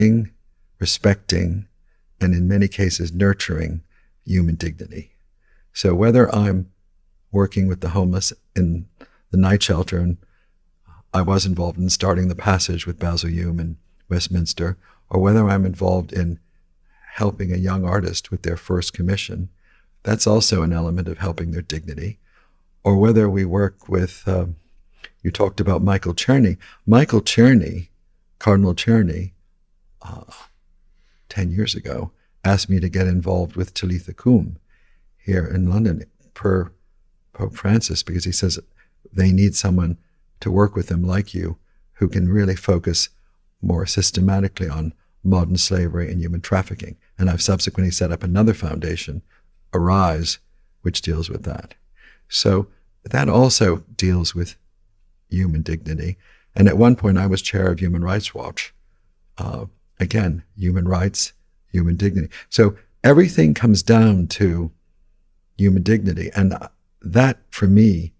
respecting, and in many cases nurturing human dignity. So whether I'm working with the homeless in the night shelter, and I was involved in starting the Passage with Basil Hume in Westminster, or whether I'm involved in helping a young artist with their first commission, that's also an element of helping their dignity. Or whether we work with, you talked about Michael Czerny. Michael Czerny, Cardinal Czerny, 10 years ago, asked me to get involved with Talitha Kum here in London per Pope Francis, because he says they need someone to work with them like you who can really focus more systematically on modern slavery and human trafficking. And I've subsequently set up another foundation, Arise, which deals with that. So that also deals with human dignity. And at one point I was chair of Human Rights Watch. Again, human rights, human dignity. So everything comes down to human dignity. And that, for me,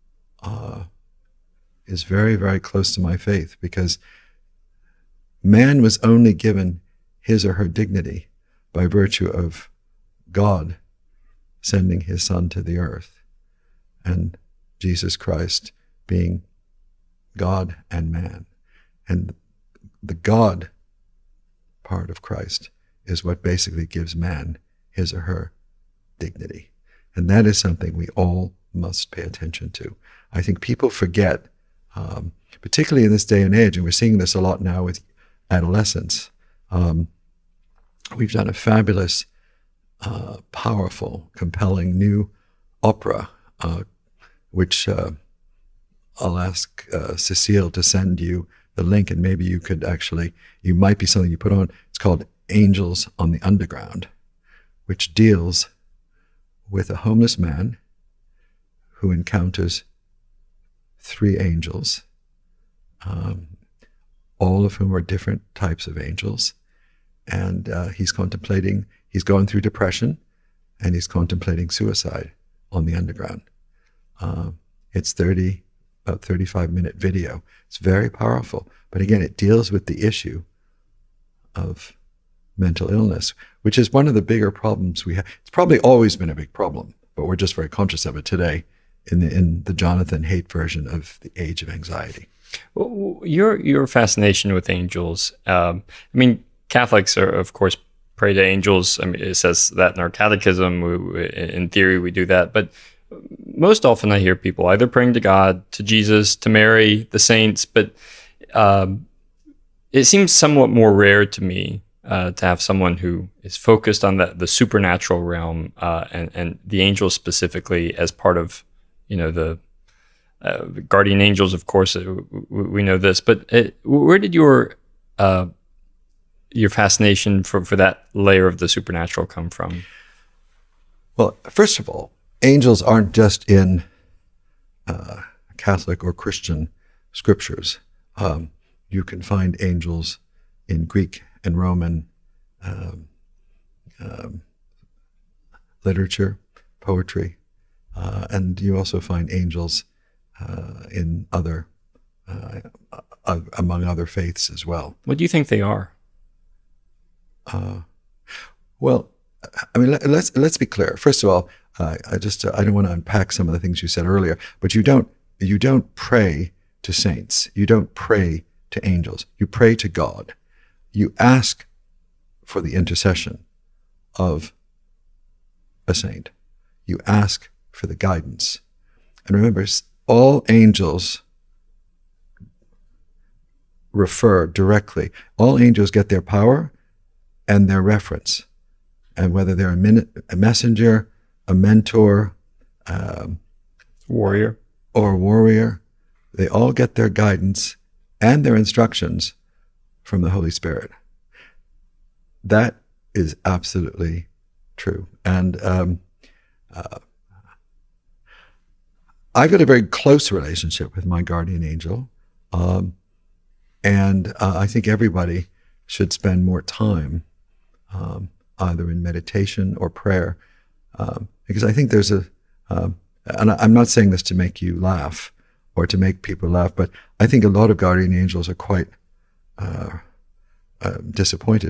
is very, very close to my faith, because man was only given his or her dignity by virtue of God sending his Son to the earth, and Jesus Christ being God and man. And the God part of Christ is what basically gives man his or her dignity. And that is something we all must pay attention to. I think people forget, particularly in this day and age, and we're seeing this a lot now with adolescents. We've done a fabulous, powerful, compelling new opera, which I'll ask Cecile to send you the link, and maybe you could actually, you might be something you put on. It's called Angels on the Underground, which deals with a homeless man who encounters 3 angels, all of whom are different types of angels. And he's going through depression, and he's contemplating suicide on the underground. It's about 35-minute video. It's very powerful. But again, it deals with the issue of mental illness, which is one of the bigger problems we have. It's probably always been a big problem, but we're just very conscious of it today in the Jonathan Haidt version of the age of anxiety. Well, your fascination with angels, I mean, Catholics are, of course, pray to angels. I mean, it says that in our catechism. In theory, we do that. But most often I hear people either praying to God, to Jesus, to Mary, the saints. But it seems somewhat more rare to me to have someone who is focused on the supernatural realm and the angels specifically as part of, the guardian angels. Of course, we know this. But where did your fascination for that layer of the supernatural come from? Well, first of all, angels aren't just in Catholic or Christian scriptures. You can find angels in Greek and Roman literature, poetry, and you also find angels in among other faiths as well. What do you think they are? Well, I mean, let's be clear. First of all, I don't want to unpack some of the things you said earlier, but you don't pray to saints. You don't pray to angels. You pray to God. You ask for the intercession of a saint. You ask for the guidance. And remember, all angels refer directly. All angels get their power and their reference. And whether they're a messenger, a mentor, warrior, or a warrior, they all get their guidance and their instructions from the Holy Spirit. That is absolutely true. And I've got a very close relationship with my guardian angel. And I think everybody should spend more time either in meditation or prayer, because I think there's and I'm not saying this to make you laugh or to make people laugh, but I think a lot of guardian angels are quite disappointed